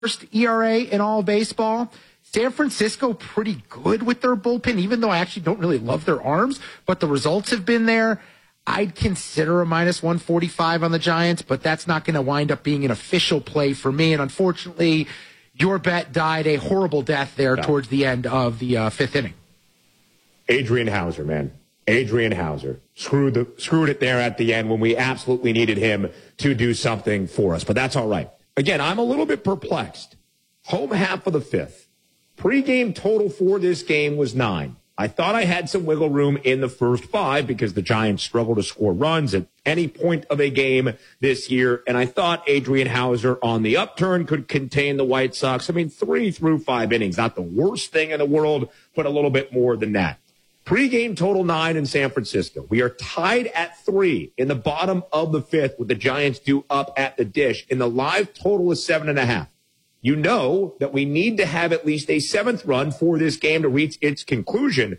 First ERA in all of baseball. San Francisco pretty good with their bullpen, even though I actually don't really love their arms, but the results have been there. I'd consider a minus 145 on the Giants, but that's not going to wind up being an official play for me. And unfortunately, your bet died a horrible death there towards the end of the fifth inning. Adrian Hauser, man. Adrian Hauser screwed it there at the end when we absolutely needed him to do something for us. But that's all right. Again, I'm a little bit perplexed. Home half of the fifth. Pre-game total for this game was 9. I thought I had some wiggle room in the first 5 because the Giants struggle to score runs at any point of a game this year. And I thought Adrian Hauser on the upturn could contain the White Sox. I mean, 3 through 5 innings, not the worst thing in the world, but a little bit more than that. Pre-game total 9 in San Francisco. We are tied at 3 in the bottom of the fifth with the Giants due up at the dish. And the live total is 7.5. You know that we need to have at least a 7th run for this game to reach its conclusion.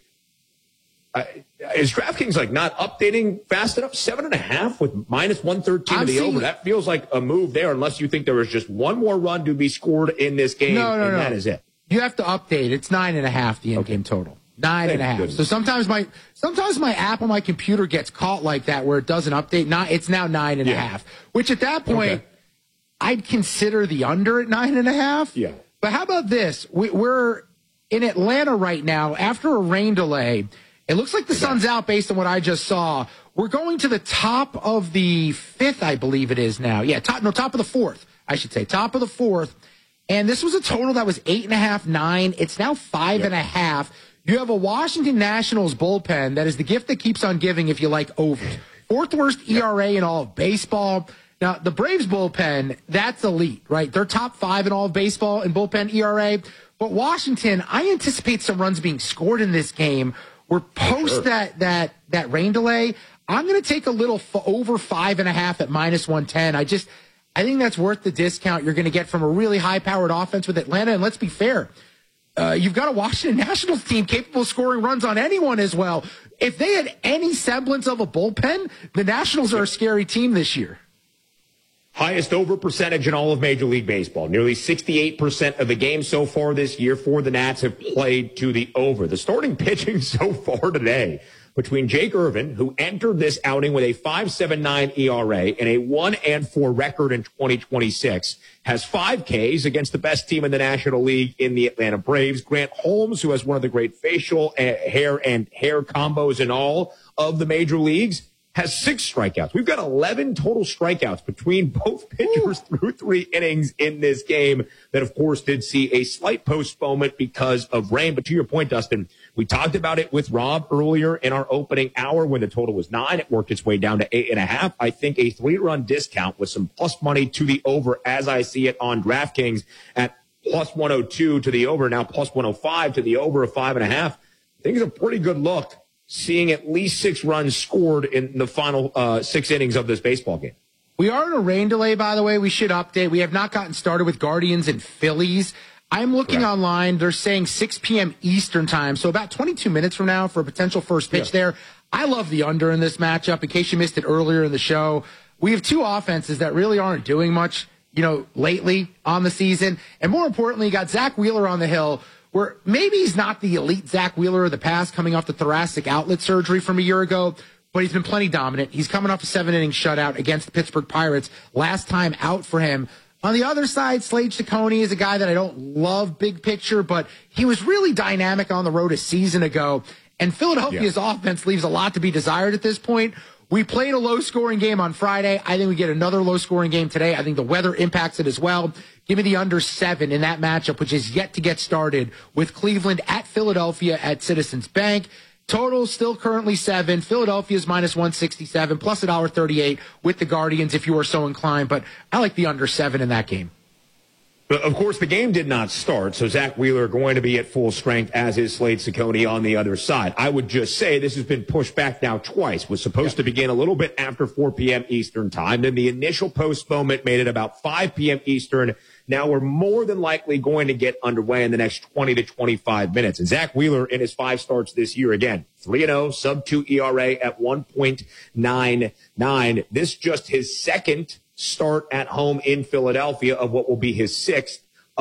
Is DraftKings not updating fast enough? 7.5 with minus 113 to the over. That feels like a move there, unless you think there is just one more run to be scored in this game, and that is it. You have to update. It's 9.5 the in-game total. 9.5. So sometimes my app on my computer gets caught like that where it doesn't update. It's now 9.5. Which at that point, I'd consider the under at 9.5. Yeah. But how about this? We're in Atlanta right now after a rain delay. It looks like the sun's out based on what I just saw. We're going to the top of the fifth, I believe it is now. Yeah, top of the fourth, I should say. Top of the fourth. And this was a total that was 8.5, 9. It's now 5.5. You have a Washington Nationals bullpen that is the gift that keeps on giving if you like overs. 4th worst ERA in all of baseball. Now, the Braves bullpen, that's elite, right? They're top 5 in all of baseball in bullpen ERA. But Washington, I anticipate some runs being scored in this game. We're post that rain delay. I'm going to take a little over 5.5 at minus 110. I think that's worth the discount you're going to get from a really high-powered offense with Atlanta. And let's be fair. You've got a Washington Nationals team capable of scoring runs on anyone as well. If they had any semblance of a bullpen, the Nationals are a scary team this year. Highest over percentage in all of Major League Baseball. Nearly 68% of the games so far this year for the Nats have played to the over. The starting pitching so far today between Jake Irvin, who entered this outing with a 5.79 ERA and a 1-4 record in 2026, has 5 Ks against the best team in the National League in the Atlanta Braves. Grant Holmes, who has one of the great facial hair combos in all of the major leagues, has 6 strikeouts. We've got 11 total strikeouts between both pitchers through 3 innings in this game that, of course, did see a slight postponement because of rain. But to your point, Dustin, we talked about it with Rob earlier in our opening hour when the total was 9. It worked its way down to 8.5. I think a 3-run discount with some plus money to the over as I see it on DraftKings at plus 102 to the over, now plus 105 to the over of 5.5. I think it's a pretty good look, seeing at least 6 runs scored in the final 6 innings of this baseball game. We are in a rain delay, by the way. We should update. We have not gotten started with Guardians and Phillies. I'm looking online. They're saying 6 p.m. Eastern time, so about 22 minutes from now for a potential first pitch there. I love the under in this matchup. In case you missed it earlier in the show, we have 2 offenses that really aren't doing much, lately on the season. And more importantly, you got Zach Wheeler on the hill, where maybe he's not the elite Zach Wheeler of the past coming off the thoracic outlet surgery from a year ago, but he's been plenty dominant. He's coming off a 7-inning shutout against the Pittsburgh Pirates. Last time out for him. On the other side, Slade Ciccone is a guy that I don't love big picture, but he was really dynamic on the road a season ago. And Philadelphia's offense leaves a lot to be desired at this point. We played a low-scoring game on Friday. I think we get another low-scoring game today. I think the weather impacts it as well. Give me the under 7 in that matchup, which is yet to get started with Cleveland at Philadelphia at Citizens Bank. Total still currently 7. Philadelphia's minus 167, plus $1.38 with the Guardians if you are so inclined. But I like the under 7 in that game. But of course, the game did not start, so Zach Wheeler going to be at full strength, as is Slade Ciccone on the other side. I would just say this has been pushed back now twice. Was supposed to begin a little bit after 4 p.m. Eastern time. Then the initial postponement made it about 5 p.m. Eastern. Now we're more than likely going to get underway in the next 20 to 25 minutes. And Zach Wheeler in his 5 starts this year, again, 3-0, sub-2 ERA at 1.99. This just his second start at home in Philadelphia of what will be his 6th